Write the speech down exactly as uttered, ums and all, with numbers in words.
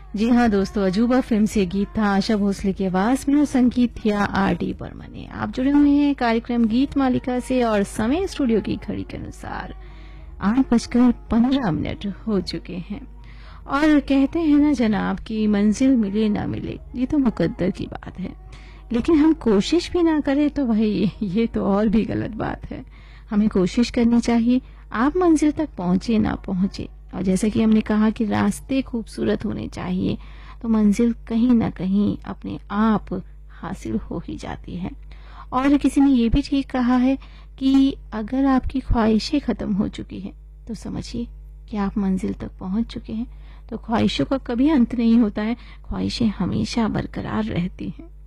जी हाँ दोस्तों, अजूबा फिल्म से गीत था आशा भोसले की आवाज में और संगीत किया आर डी बर्मन ने। आप जुड़े हुए हैं कार्यक्रम गीत मालिका से और समय स्टूडियो की घड़ी के अनुसार आठ बजकर पंद्रह मिनट हो चुके हैं। और कहते हैं ना जनाब कि मंजिल मिले ना मिले ये तो मुकद्दर की बात है, लेकिन हम कोशिश भी ना करें तो भाई ये तो और भी गलत बात है। हमें कोशिश करनी चाहिए, आप मंजिल तक पहुंचे ना पहुंचे। और जैसा कि हमने कहा कि रास्ते खूबसूरत होने चाहिए, तो मंजिल कहीं ना कहीं अपने आप हासिल हो ही जाती है। और किसी ने ये भी ठीक कहा है कि अगर आपकी ख्वाहिशें खत्म हो चुकी हैं तो समझिए कि आप मंजिल तक पहुंच चुके हैं। तो ख्वाहिशों का कभी अंत नहीं होता है, ख्वाहिशें हमेशा बरकरार रहती हैं।